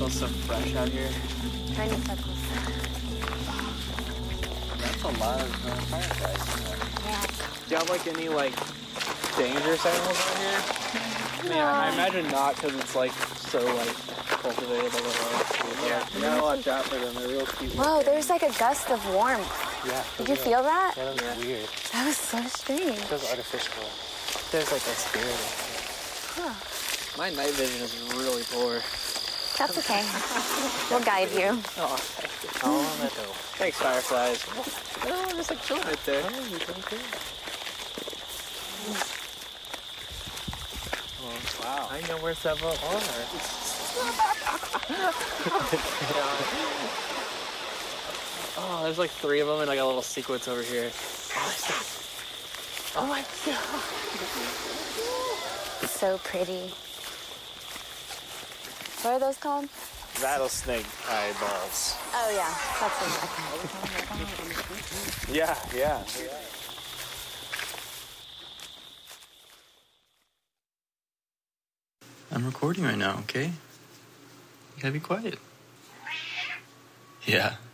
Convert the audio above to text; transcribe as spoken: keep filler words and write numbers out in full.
smells so fresh out here. Honeysuckles. That's a lot of uh, fireflies. Yeah. Do you have like any like dangerous animals out here? I mean, I, I imagine not because it's like so like cultivated like a Yeah, you gotta watch out for them. They're real cute. Whoa, there's like a gust of warmth. Yeah. Did you feel that? Yeah, that was Yeah. weird. That was so strange. It was artificial. There's like a spirit. Huh. My night vision is really poor. That's okay. We'll guide you. Oh, thank you. Oh, let go. Thanks, fireflies. No, I'm just like chilling right there. Oh, you doing good. Oh, wow. I know where several are. Oh, there's like three of them in like a little sequence over here. Oh, stop. Oh my god. So pretty. What are those called? Rattlesnake eyeballs. Oh, yeah. That's what Yeah, yeah, yeah. I'm recording right now, okay? You gotta be quiet. Yeah.